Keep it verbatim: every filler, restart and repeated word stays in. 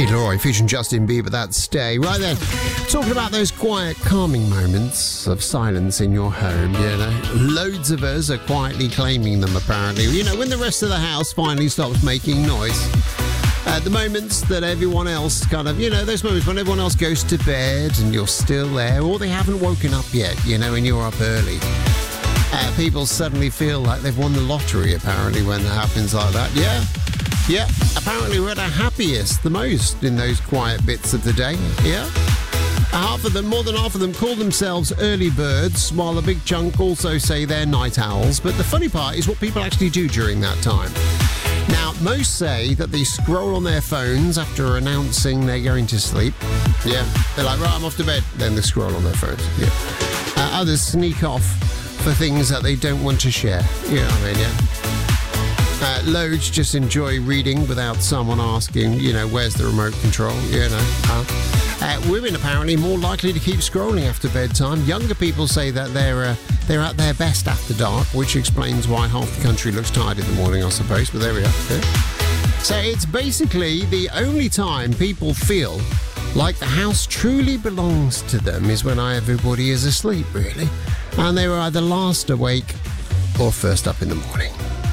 Leroy featuring Justin Bieber, that's Stay. Right then, talking about those quiet, calming moments of silence in your home, you know. Loads of us are quietly claiming them, apparently. You know, when the rest of the house finally stops making noise. Uh, the moments that everyone else kind of, you know, those moments when everyone else goes to bed and you're still there, or they haven't woken up yet, you know, and you're up early. Uh, people suddenly feel like they've won the lottery, apparently, when it happens like that. Yeah. Yeah, apparently we're at our happiest the most in those quiet bits of the day. Yeah. Half of them, more than half of them, call themselves early birds, while a big chunk also say they're night owls. But the funny part is what people actually do during that time. Now, most say that they scroll on their phones after announcing they're going to sleep. Yeah, they're like, right, I'm off to bed. Then they scroll on their phones. Yeah. Uh, others sneak off for things that they don't want to share. You know what I mean, yeah. Uh, loads just enjoy reading without someone asking, you know, where's the remote control, you know. Uh, uh, women apparently more likely to keep scrolling after bedtime. Younger people say that they're uh, they're at their best after dark, which explains why half the country looks tired in the morning, I suppose, but there we are. Yeah. So it's basically the only time people feel like the house truly belongs to them is when everybody is asleep, really. And they were either last awake or first up in the morning.